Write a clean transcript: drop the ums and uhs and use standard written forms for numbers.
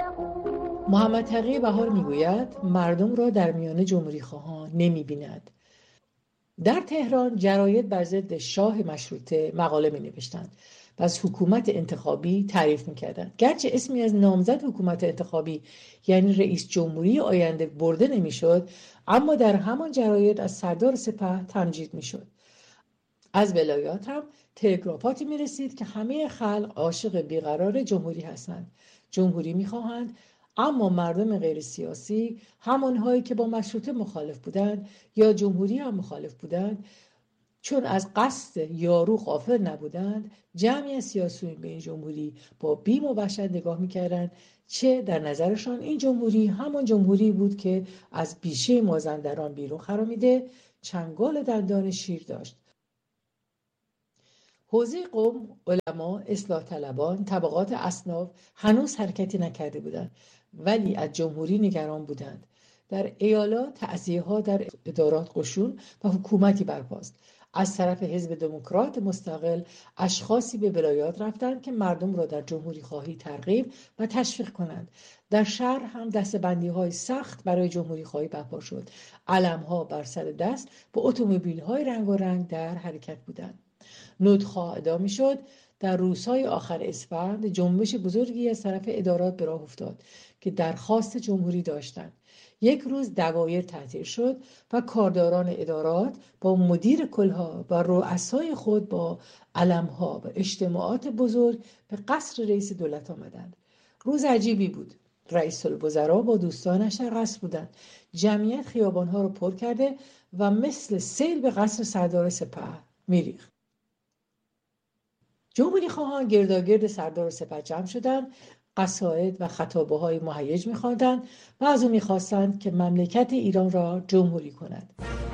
محمد تقی بهار میگوید مردم را در میان جمهوری خواهان نمی‌بیند. در تهران جراید بر ضد شاه مشروطه مقاله می‌نوشتند و از حکومت انتخابی تعریف می‌کردند. گرچه اسمی از نامزد حکومت انتخابی یعنی رئیس جمهوری آینده برده نمی‌شد، اما در همان جراید از سردار سپه تمجید می‌شد. از ولایات هم تلگرافاتی می‌رسید که همه خلق عاشق بیقرار جمهوری هستند، جمهوری می‌خواهند، اما مردم غیر سیاسی، همانهایی که با مشروطه مخالف بودند یا جمهوری هم مخالف بودند، چون از قصد یارو غافل نبودند، جمعی از سیاسیون به این جمهوری با بیم و وحشت نگاه می‌کردند، چه در نظرشان این جمهوری همان جمهوری بود که از بیشه مازندران بیرون خرامیده چنگال دندان شیر داشت. حوزه قوم، علما، اصلاح طلبان، طبقات اصناف هنوز حرکتی نکرده بودند، ولی از جمهوری نگران بودند. در ایالات تعزیه‌ها در ادارات قشون و حکومتی برپاست. از طرف حزب دموکرات مستقل اشخاصی به ولایات رفتند که مردم را در جمهوری خواهی ترغیب و تشویق کنند. در شهر هم دسته‌بندی‌های سخت برای جمهوری خواهی برپا شد. علم‌ها بر سر دست با اتومبیل‌های رنگارنگ در حرکت بودند. نودخواه ادا می‌شد. در روزهای آخر اسفند جنبش بزرگی از طرف ادارات به راه افتاد که درخواست جمهوری داشتند. یک روز دوایر تعطیل شد و کارداران ادارات با مدیر کلها و رؤسای خود با علمها و اجتماعات بزرگ به قصر رئیس دولت آمدند. روز عجیبی بود. رئیس الوزراء با دوستانش در قصر بودند. جمعیت خیابانها رو پر کرده و مثل سیل به قصر سردار سپه می‌ریخت. جمهوری خواهان گرداگرد سردار سپه جمع شدند، قصائد و خطابه‌های مهیج می‌خواندند و از او می‌خواستند که مملکت ایران را جمهوری کند.